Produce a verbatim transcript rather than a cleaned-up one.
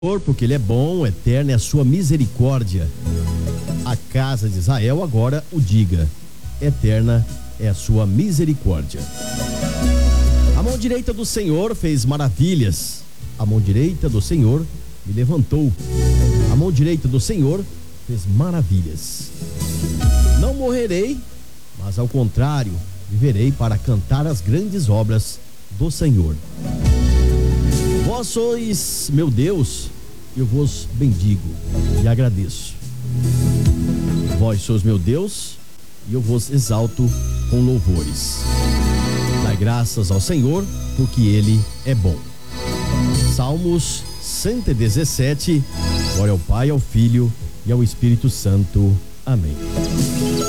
Porque ele é bom, eterno é a sua misericórdia. A casa de Israel agora o diga: eterna é a sua misericórdia. A mão direita do Senhor fez maravilhas. A mão direita do Senhor me levantou. A mão direita do Senhor fez maravilhas. Não morrerei, mas ao contrário, viverei para cantar as grandes obras do Senhor. Vós sois meu Deus, eu vos bendigo e agradeço. Vós sois meu Deus, e eu vos exalto com louvores. Dai graças ao Senhor, porque Ele é bom. Salmos cento e dezessete. Glória ao Pai, ao Filho e ao Espírito Santo. Amém.